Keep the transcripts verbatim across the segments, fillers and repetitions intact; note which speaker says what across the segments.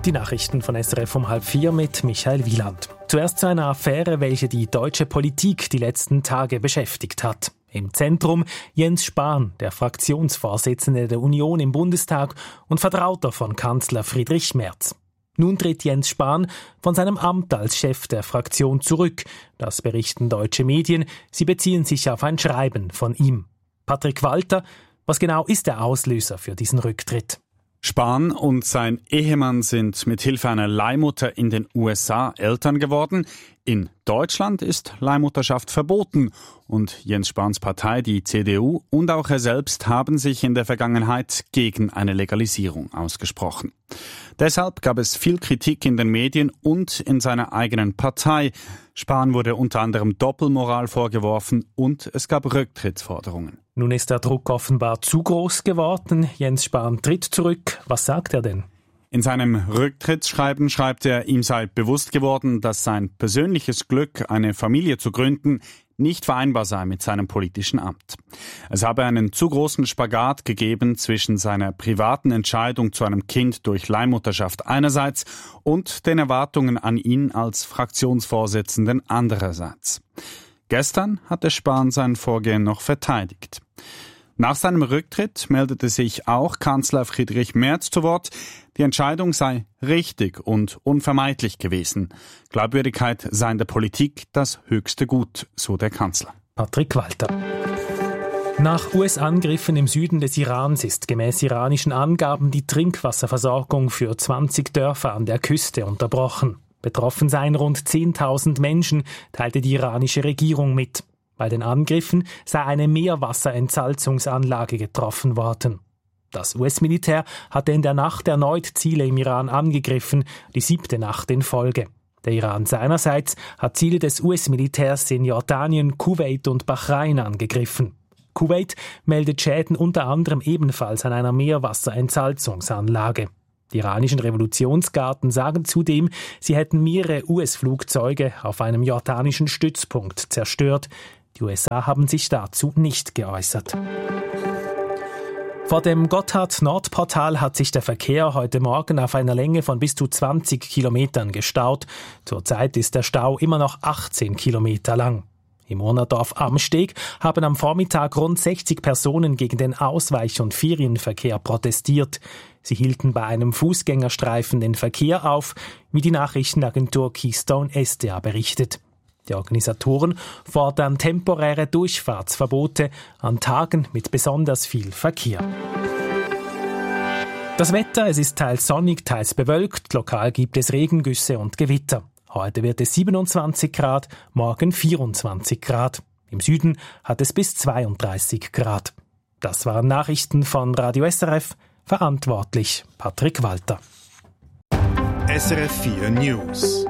Speaker 1: Die Nachrichten von S R F um halb vier mit Michael Wieland. Zuerst zu einer Affäre, welche die deutsche Politik die letzten Tage beschäftigt hat. Im Zentrum Jens Spahn, der Fraktionsvorsitzende der Union im Bundestag und Vertrauter von Kanzler Friedrich Merz. Nun tritt Jens Spahn von seinem Amt als Chef der Fraktion zurück. Das berichten deutsche Medien. Sie beziehen sich auf ein Schreiben von ihm. Patrick Walter, was genau ist der Auslöser für diesen Rücktritt?
Speaker 2: Spahn und sein Ehemann sind mit Hilfe einer Leihmutter in den U S A Eltern geworden. In Deutschland ist Leihmutterschaft verboten und Jens Spahns Partei, die C D U, und auch er selbst haben sich in der Vergangenheit gegen eine Legalisierung ausgesprochen. Deshalb gab es viel Kritik in den Medien und in seiner eigenen Partei. Spahn wurde unter anderem Doppelmoral vorgeworfen und es gab Rücktrittsforderungen.
Speaker 1: Nun ist der Druck offenbar zu groß geworden. Jens Spahn tritt zurück. Was sagt er denn?
Speaker 2: In seinem Rücktrittsschreiben schreibt er, ihm sei bewusst geworden, dass sein persönliches Glück, eine Familie zu gründen, nicht vereinbar sei mit seinem politischen Amt. Es habe einen zu großen Spagat gegeben zwischen seiner privaten Entscheidung zu einem Kind durch Leihmutterschaft einerseits und den Erwartungen an ihn als Fraktionsvorsitzenden andererseits. Gestern hatte Spahn sein Vorgehen noch verteidigt. Nach seinem Rücktritt meldete sich auch Kanzler Friedrich Merz zu Wort. Die Entscheidung sei richtig und unvermeidlich gewesen. Glaubwürdigkeit sei in der Politik das höchste Gut, so der Kanzler.
Speaker 1: Patrick Walter. Nach U S-Angriffen im Süden des Irans ist gemäß iranischen Angaben die Trinkwasserversorgung für zwanzig Dörfer an der Küste unterbrochen. Betroffen seien rund zehntausend Menschen, teilte die iranische Regierung mit. Bei den Angriffen sei eine Meerwasserentsalzungsanlage getroffen worden. Das U S-Militär hatte in der Nacht erneut Ziele im Iran angegriffen, die siebte Nacht in Folge. Der Iran seinerseits hat Ziele des U S-Militärs in Jordanien, Kuwait und Bahrain angegriffen. Kuwait meldet Schäden unter anderem ebenfalls an einer Meerwasserentsalzungsanlage. Die iranischen Revolutionsgarden sagen zudem, sie hätten mehrere U S-Flugzeuge auf einem jordanischen Stützpunkt zerstört. Die U S A haben sich dazu nicht geäußert. Vor dem Gotthard-Nord-Portal hat sich der Verkehr heute Morgen auf einer Länge von bis zu zwanzig Kilometern gestaut. Zurzeit ist der Stau immer noch achtzehn Kilometer lang. Im Urnerdorf am Steg haben am Vormittag rund sechzig Personen gegen den Ausweich- und Ferienverkehr protestiert. Sie hielten bei einem Fußgängerstreifen den Verkehr auf, wie die Nachrichtenagentur Keystone S D A berichtet. Die Organisatoren fordern temporäre Durchfahrtsverbote an Tagen mit besonders viel Verkehr. Das Wetter, es ist teils sonnig, teils bewölkt, lokal gibt es Regengüsse und Gewitter. Heute wird es siebenundzwanzig Grad, morgen vierundzwanzig Grad. Im Süden hat es bis zweiunddreißig Grad. Das waren Nachrichten von Radio S R F, verantwortlich Patrick Walter.
Speaker 3: S R F vier News.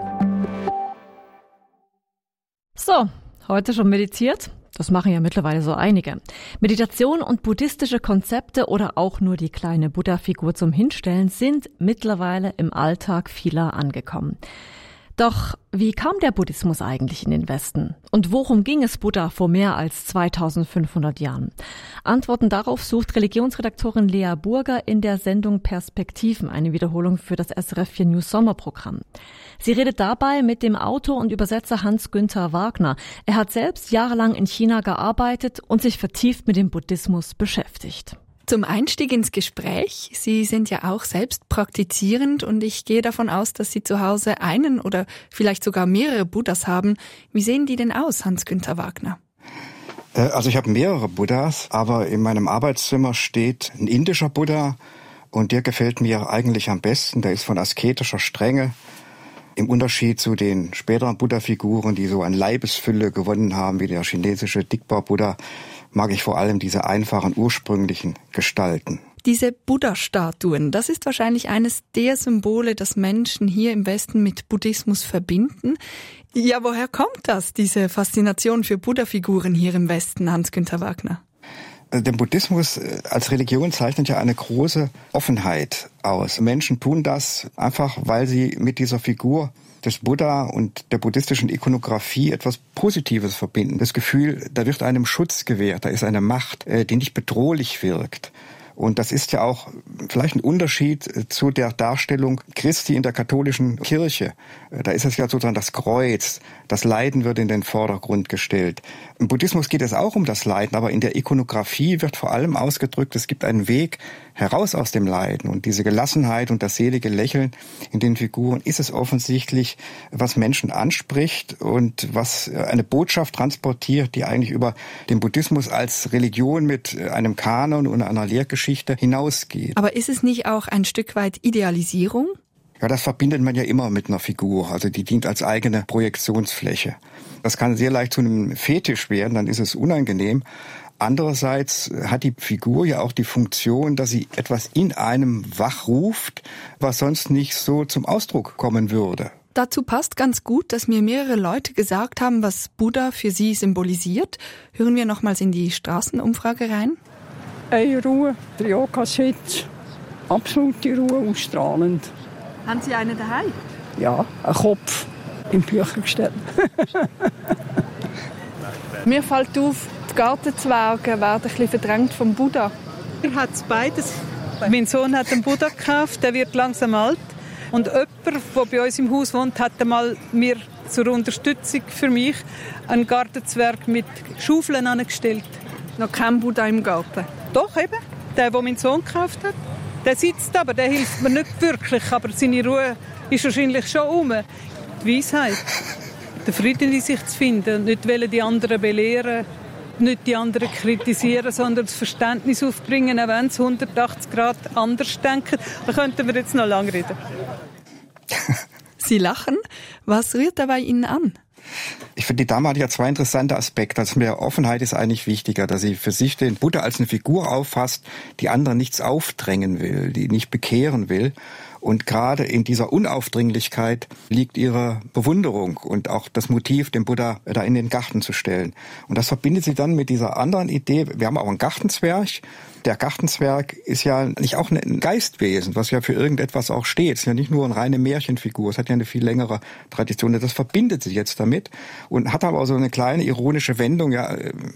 Speaker 4: So, heute schon meditiert? Das machen ja mittlerweile so einige. Meditation und buddhistische Konzepte oder auch nur die kleine Buddha-Figur zum Hinstellen sind mittlerweile im Alltag vieler angekommen. Doch wie kam der Buddhismus eigentlich in den Westen? Und worum ging es Buddha vor mehr als zweitausendfünfhundert Jahren? Antworten darauf sucht Religionsredaktorin Lea Burger in der Sendung Perspektiven, eine Wiederholung für das S R F vier News Sommerprogramm. Sie redet dabei mit dem Autor und Übersetzer Hans-Günther Wagner. Er hat selbst jahrelang in China gearbeitet und sich vertieft mit dem Buddhismus beschäftigt.
Speaker 5: Zum Einstieg ins Gespräch. Sie sind ja auch selbst praktizierend und ich gehe davon aus, dass Sie zu Hause einen oder vielleicht sogar mehrere Buddhas haben. Wie sehen die denn aus, Hans-Günther Wagner?
Speaker 6: Also ich habe mehrere Buddhas, aber in meinem Arbeitszimmer steht ein indischer Buddha und der gefällt mir eigentlich am besten. Der ist von asketischer Strenge. Im Unterschied zu den späteren Buddha-Figuren, die so an Leibesfülle gewonnen haben, wie der chinesische Dickbau-Buddha, mag ich vor allem diese einfachen, ursprünglichen Gestalten.
Speaker 5: Diese Buddha-Statuen, das ist wahrscheinlich eines der Symbole, das Menschen hier im Westen mit Buddhismus verbinden. Ja, woher kommt das, diese Faszination für Buddha-Figuren hier im Westen, Hans-Günther Wagner?
Speaker 6: Der Buddhismus als Religion zeichnet ja eine große Offenheit aus. Menschen tun das einfach, weil sie mit dieser Figur des Buddha und der buddhistischen Ikonografie etwas Positives verbinden. Das Gefühl, da wird einem Schutz gewährt, da ist eine Macht, die nicht bedrohlich wirkt. Und das ist ja auch vielleicht ein Unterschied zu der Darstellung Christi in der katholischen Kirche. Da ist es ja sozusagen das Kreuz, das Leiden wird in den Vordergrund gestellt. Im Buddhismus geht es auch um das Leiden, aber in der Ikonografie wird vor allem ausgedrückt, es gibt einen Weg heraus aus dem Leiden. Und diese Gelassenheit und das selige Lächeln in den Figuren ist es offensichtlich, was Menschen anspricht und was eine Botschaft transportiert, die eigentlich über den Buddhismus als Religion mit einem Kanon und einer Lehrgeschichte hinausgeht.
Speaker 5: Aber ist es nicht auch ein Stück weit Idealisierung?
Speaker 6: Ja, das verbindet man ja immer mit einer Figur. Also die dient als eigene Projektionsfläche. Das kann sehr leicht zu einem Fetisch werden, dann ist es unangenehm. Andererseits hat die Figur ja auch die Funktion, dass sie etwas in einem wachruft, was sonst nicht so zum Ausdruck kommen würde.
Speaker 5: Dazu passt ganz gut, dass mir mehrere Leute gesagt haben, was Buddha für sie symbolisiert. Hören wir nochmals in die Straßenumfrage rein.
Speaker 7: Eine Ruhe, der Yoga-Sitz, absolute Ruhe, ausstrahlend.
Speaker 5: Haben Sie einen daheim?
Speaker 7: Ja, einen Kopf im Büchergestell.
Speaker 5: Mir fällt auf, die Gartenzwerge werden ein bisschen verdrängt vom Buddha.
Speaker 8: Er hat beides. Mein Sohn hat einen Buddha gekauft, der wird langsam alt. Und jemand, der bei uns im Haus wohnt, hat einmal mir zur Unterstützung für mich einen Gartenzwerg mit Schaufeln angestellt.
Speaker 5: Noch kein Buddha im Garten?
Speaker 8: Doch, eben. Der, den mein Sohn gekauft hat. Der sitzt aber, der hilft mir nicht wirklich. Aber seine Ruhe ist wahrscheinlich schon um. Die Weisheit, den Frieden in sich zu finden. Nicht die anderen belehren, nicht die anderen kritisieren, sondern das Verständnis aufbringen, auch wenn sie hundertachtzig Grad anders denken. Da könnten wir jetzt noch lange reden.
Speaker 5: Sie lachen. Was rührt dabei Ihnen an?
Speaker 6: Ich finde, die Dame hat ja zwei interessante Aspekte. Also mehr Offenheit ist eigentlich wichtiger, dass sie für sich den Buddha als eine Figur auffasst, die anderen nichts aufdrängen will, die nicht bekehren will. Und gerade in dieser Unaufdringlichkeit liegt ihre Bewunderung und auch das Motiv, den Buddha da in den Garten zu stellen. Und das verbindet sie dann mit dieser anderen Idee. Wir haben auch einen Gartenzwerg. Der Gartenzwerg ist ja nicht auch ein Geistwesen, was ja für irgendetwas auch steht. Es ist ja nicht nur eine reine Märchenfigur. Es hat ja eine viel längere Tradition. Das verbindet sie jetzt damit und hat aber auch so eine kleine ironische Wendung. Ja,